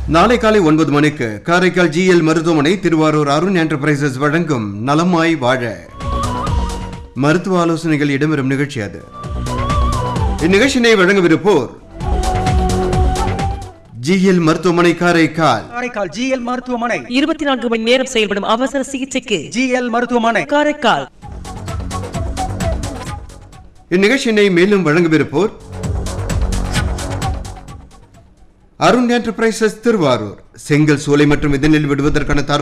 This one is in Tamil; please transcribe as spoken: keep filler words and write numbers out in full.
நாளை காலை ஒன்பது மணிக்கு காரைக்கால் ஜிஎல் மருத்துவமனை திருவாரூர் அருண் என்டர்பிரைசஸ் வழங்கும் நலமாய் வாழ மருத்துவ ஆலோசனைகள் இடம்பெறும் நிகழ்ச்சி அது. இந்நிகழ்ச்சியினை வழங்கவிருப்போர் ஜிஎல் மருத்துவமனை காரைக்கால். காரைக்கால் ஜிஎல் மருத்துவமனை இருபத்தி நான்கு மணி நேரம் செயல்படும் அவசர சிகிச்சைக்கு ஜிஎல் மருத்துவமனை காரைக்கால். இந்நிகழ்ச்சியினை மேலும் வழங்கவிருப்போர் அருண் என்டர்பிரைசஸ் திருவாரூர். செங்கல் சூளை மற்றும் இதனில் விடுவதற்கான